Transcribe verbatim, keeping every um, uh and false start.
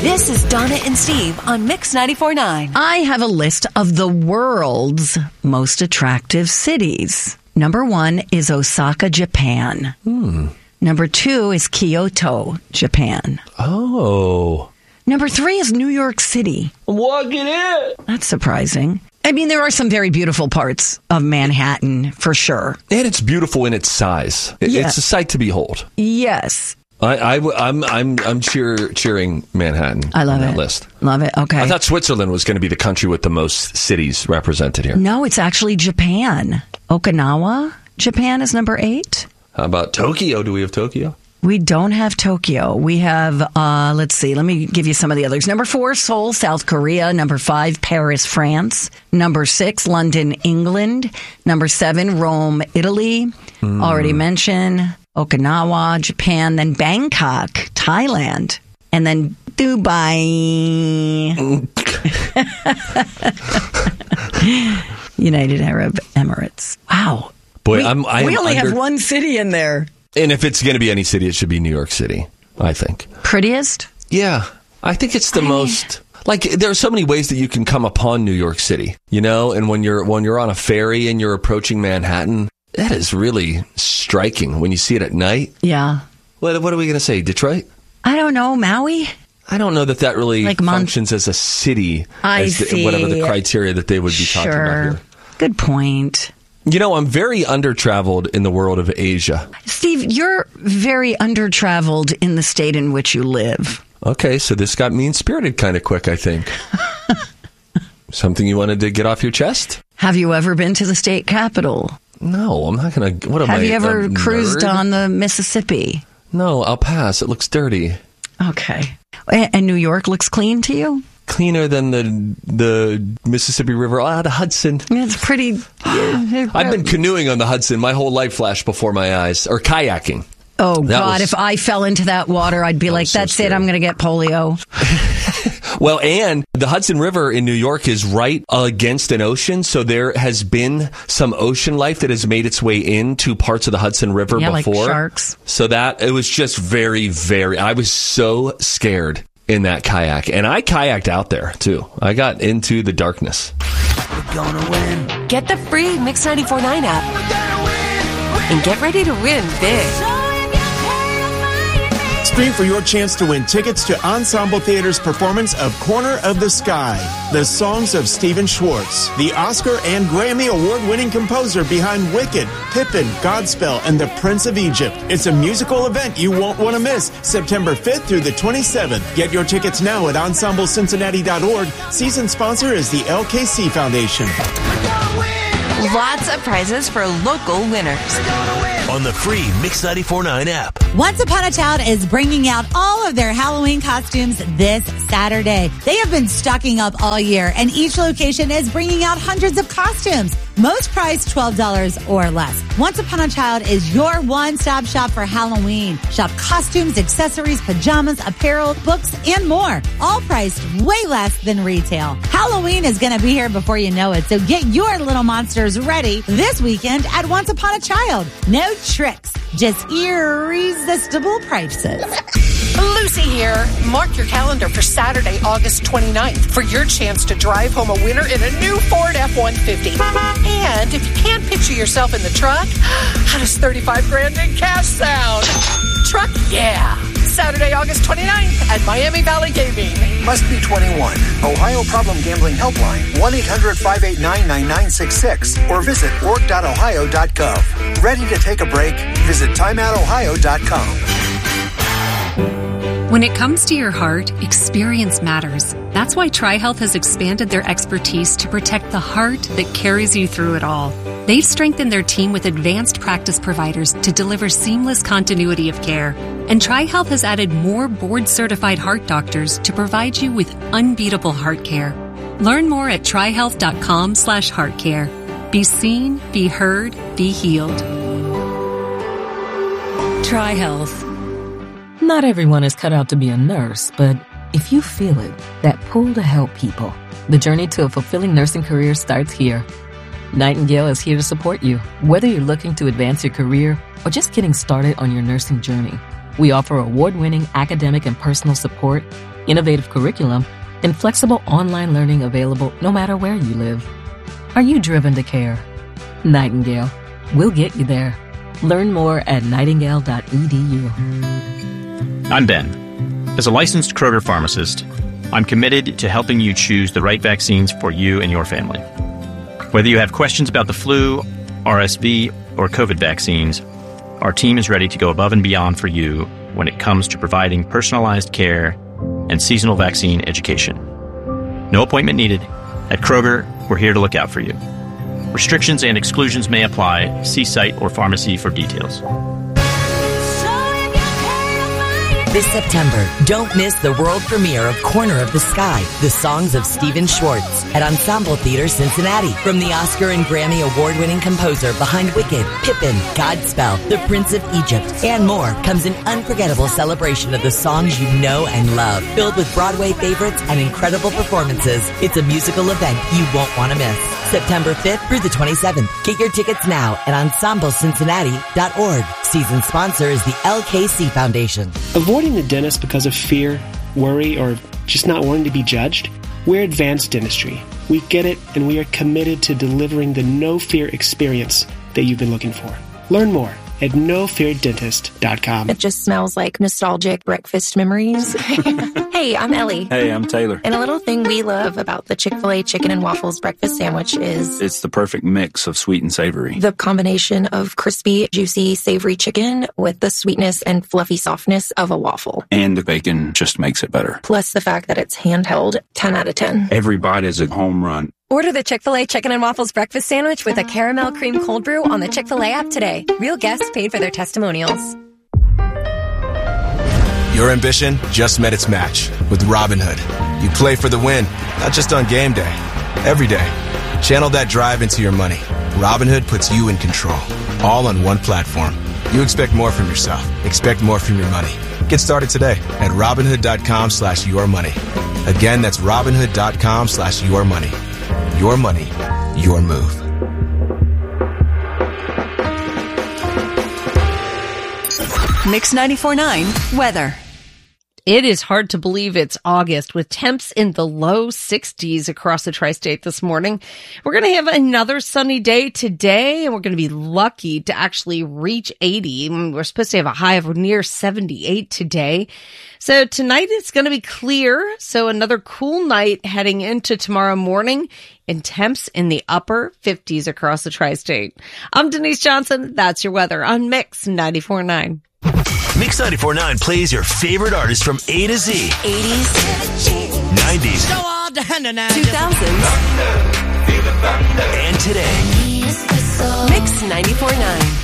This is Donna and Steve on Mix ninety-four point nine. I have a list of the world's most attractive cities. Number one is Osaka, Japan. Hmm. Number two is Kyoto, Japan. Oh. Number three is New York City. Walk it in. That's surprising. I mean, there are some very beautiful parts of Manhattan, for sure. And it's beautiful in its size. It, Yeah. It's a sight to behold. Yes. I, I, I'm, I'm, I'm cheer, cheering Manhattan. I love on that it. list. Love it. Okay. I thought Switzerland was going to be the country with the most cities represented here. No, it's actually Japan. Okinawa, Japan is number eight. How about Tokyo? Do we have Tokyo? We don't have Tokyo. We have, uh, let's see, let me give you some of the others. Number four, Seoul, South Korea. Number five, Paris, France. Number six, London, England. Number seven, Rome, Italy. Mm. Already mentioned. Okinawa, Japan. Then Bangkok, Thailand. And then Dubai. United Arab Emirates. Wow. Boy, we, I'm, I we am only under- have one city in there. And if it's going to be any city, it should be New York City, I think. Prettiest? Yeah. I think it's the I... most... Like, there are so many ways that you can come upon New York City, you know? And when you're when you're on a ferry and you're approaching Manhattan, that is really striking when you see it at night. Yeah. What, what are we going to say? Detroit? I don't know. Maui? I don't know that that really like Mon- functions as a city. I as the, see. Whatever the criteria that they would be sure. talking about here. Good point. You know, I'm very under-traveled in the world of Asia. Steve, you're very under-traveled in the state in which you live. Okay, so this got mean-spirited kind of quick, I think. Something you wanted to get off your chest? Have you ever been to the state capitol? No, I'm not going to... What am Have I, you ever a cruised nerd? on the Mississippi? No, I'll pass. It looks dirty. Okay. And New York looks clean to you? Cleaner than the the Mississippi River. Ah, the Hudson. It's pretty... I've been canoeing on the Hudson. My whole life flashed before my eyes. Or kayaking. Oh, That God, was- if I fell into that water, I'd be I like, was so that's scared. it, I'm going to get polio. Well, and the Hudson River in New York is right against an ocean, so there has been some ocean life that has made its way into parts of the Hudson River Yeah, before. like sharks. So that, it was just very, very, I was so scared in that kayak. And I kayaked out there, too. I got into the darkness. We're gonna win. Get the free Mix ninety-four point nine app. And get ready to win big. Scream for your chance to win tickets to Ensemble Theater's performance of Corner of the Sky, the songs of Stephen Schwartz, the Oscar and Grammy award-winning composer behind Wicked, Pippin, Godspell, and The Prince of Egypt. It's a musical event you won't want to miss, September fifth through the twenty-seventh. Get your tickets now at ensemble cincinnati dot org. Season sponsor is the L K C Foundation. Lots of prizes for local winners. On the free Mix ninety-four point nine app. Once Upon a Child is bringing out all of their Halloween costumes this Saturday. They have been stocking up all year, and each location is bringing out hundreds of costumes. Most priced twelve dollars or less. Once Upon a Child is your one-stop shop for Halloween. Shop costumes, accessories, pajamas, apparel, books, and more. All priced way less than retail. Halloween is going to be here before you know it, so get your little monsters ready this weekend at Once Upon a Child. No tricks, just irresistible prices. Lucy here. Mark your calendar for Saturday, August twenty-ninth for your chance to drive home a winner in a new Ford F one fifty. And if you can't picture yourself in the truck, how does thirty-five grand in cash sound? Truck, yeah. Saturday, August twenty-ninth at Miami Valley Gaming. Must be twenty-one. Ohio Problem Gambling Helpline, one eight hundred five eight nine nine nine six six, or visit org dot ohio dot gov. Ready to take a break? Visit time out ohio dot com. When it comes to your heart, experience matters. That's why TriHealth has expanded their expertise to protect the heart that carries you through it all. They've strengthened their team with advanced practice providers to deliver seamless continuity of care. And TriHealth has added more board-certified heart doctors to provide you with unbeatable heart care. Learn more at trihealth.com slash heart care. Be seen, be heard, be healed. TriHealth. Not everyone is cut out to be a nurse, but if you feel it, that pull to help people, the journey to a fulfilling nursing career starts here. Nightingale is here to support you, whether you're looking to advance your career or just getting started on your nursing journey. We offer award-winning academic and personal support, innovative curriculum, and flexible online learning available no matter where you live. Are you driven to care? Nightingale. We'll get you there. Learn more at nightingale dot e d u. I'm Ben. As a licensed Kroger pharmacist, I'm committed to helping you choose the right vaccines for you and your family. Whether you have questions about the flu, R S V, or COVID vaccines, our team is ready to go above and beyond for you when it comes to providing personalized care and seasonal vaccine education. No appointment needed. At Kroger, we're here to look out for you. Restrictions and exclusions may apply. See site or pharmacy for details. This September, don't miss the world premiere of Corner of the Sky, the songs of Stephen Schwartz at Ensemble Theater Cincinnati. From the Oscar and Grammy award-winning composer behind Wicked, Pippin, Godspell, The Prince of Egypt, and more comes an unforgettable celebration of the songs you know and love. Filled with Broadway favorites and incredible performances, it's a musical event you won't want to miss. September fifth through the twenty-seventh. Get your tickets now at ensemble cincinnati dot org. Season sponsor is the L K C Foundation. Avoiding the dentist because of fear, worry, or just not wanting to be judged? We're Advanced Dentistry. We get it, and we are committed to delivering the no-fear experience that you've been looking for. Learn more at no fear dentist dot com. It just smells like nostalgic breakfast memories. Hey, I'm Ellie. Hey, I'm Taylor. And a little thing we love about the Chick-fil-A chicken and waffles breakfast sandwich is it's the perfect mix of sweet and savory. The combination of crispy, juicy, savory chicken with the sweetness and fluffy softness of a waffle. And the bacon just makes it better. Plus the fact that it's handheld, ten out of ten. Every bite is a home run. Order the Chick-fil-A Chicken and Waffles Breakfast Sandwich with a caramel cream cold brew on the Chick-fil-A app today. Real guests paid for their testimonials. Your ambition just met its match with Robinhood. You play for the win, not just on game day. Every day. Channel that drive into your money. Robinhood puts you in control. All on one platform. You expect more from yourself. Expect more from your money. Get started today at Robinhood.com slash your money. Again, that's Robinhood.com slash your money. Your money, your move. Mix ninety-four point nine weather. It is hard to believe it's August with temps in the low sixties across the tri-state this morning. We're going to have another sunny day today, and we're going to be lucky to actually reach eighty. We're supposed to have a high of near seventy-eight today. So tonight it's going to be clear. So another cool night heading into tomorrow morning, and temps in the upper fifties across the tri-state. I'm Denise Johnson. That's your weather on Mix ninety-four point nine. Mix ninety-four point nine plays your favorite artists from A to Z. eighties, nineties, two thousands, and today. Mix ninety-four point nine.